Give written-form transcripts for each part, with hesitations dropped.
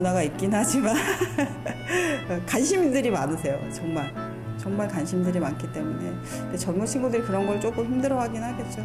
문화가 있긴 하지만 관심들이 많으세요. 정말 정말 관심들이 많기 때문에 근데 젊은 친구들이 그런 걸 조금 힘들어하긴 하겠죠.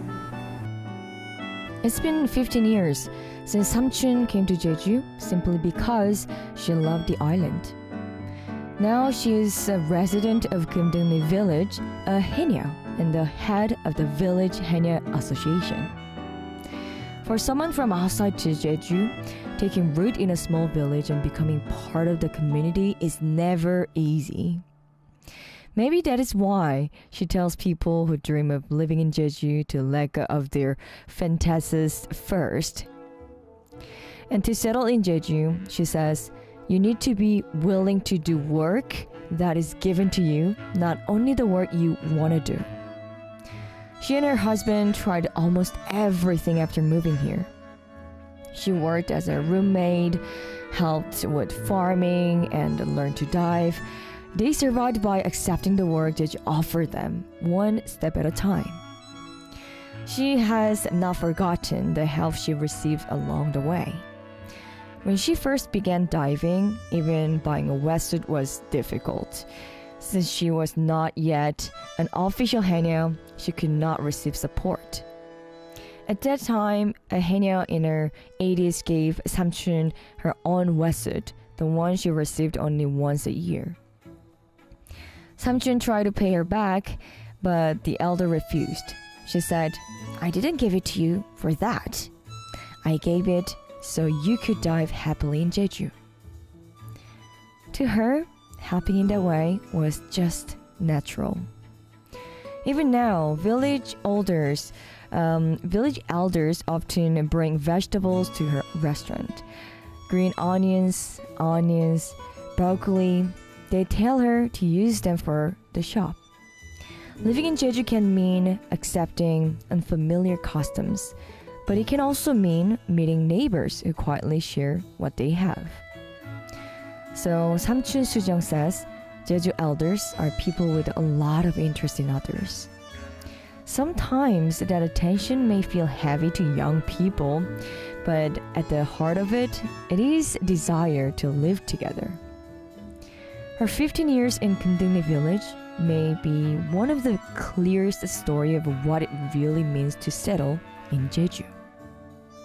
It's been 15 years since Samchun came to Jeju simply because she loved the island. Now she is a resident of Kumdungni village, a Haenyeo, and the head of the Village Haenyeo Association. For someone from outside to Jeju, taking root in a small village and becoming part of the community is never easy. Maybe that is why she tells people who dream of living in Jeju to let go of their fantasies first. And to settle in Jeju, she says, you need to be willing to do work that is given to you, not only the work you want to do. She and her husband tried almost everything after moving here. She worked as a roommate, helped with farming, and learned to dive. They survived by accepting the work Jeju offered them, one step at a time. She has not forgotten the help she received along the way. When she first began diving, even buying a wetsuit was difficult. Since she was not yet an official Haenyeo, she could not receive support. At that time, a Haenyeo in her 80s gave Samchun her own wetsuit, the one she received only once a year. Samchun tried to pay her back, but the elder refused. She said, I didn't give it to you for that. I gave it so you could dive happily in Jeju. To her, helping in that way was just natural. Even now, village elders often bring vegetables to her restaurant. Green onions, broccoli. They tell her to use them for the shop. Living in Jeju can mean accepting unfamiliar customs, but it can also mean meeting neighbors who quietly share what they have. So Samchun Sujong says, Jeju elders are people with a lot of interest in others. Sometimes that attention may feel heavy to young people, but at the heart of it, it is desire to live together. Her 15 years in Kumdungni village may be one of the clearest story of what it really means to settle in Jeju.